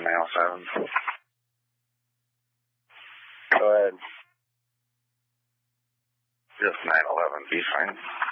male 7. Go ahead. Just 911, be fine.